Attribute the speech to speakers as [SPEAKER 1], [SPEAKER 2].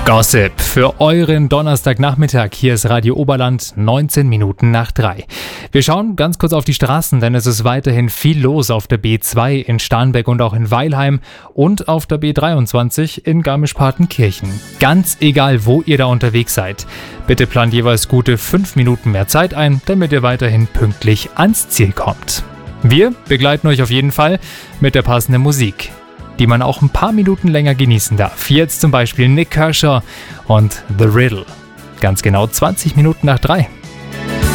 [SPEAKER 1] Gossip für euren Donnerstagnachmittag. Hier ist Radio Oberland, 19 Minuten nach 3. Wir schauen ganz kurz auf die Straßen, denn es ist weiterhin viel los auf der B2 in Starnberg und auch in Weilheim und auf der B23 in Garmisch-Partenkirchen. Ganz egal, wo ihr da unterwegs seid. Bitte plant jeweils gute 5 Minuten mehr Zeit ein, damit ihr weiterhin pünktlich ans Ziel kommt. Wir begleiten euch auf jeden Fall mit der passenden Musik, die man auch ein paar Minuten länger genießen darf. Jetzt zum Beispiel Nik Kershaw und The Riddle. Ganz genau 20 Minuten nach 3.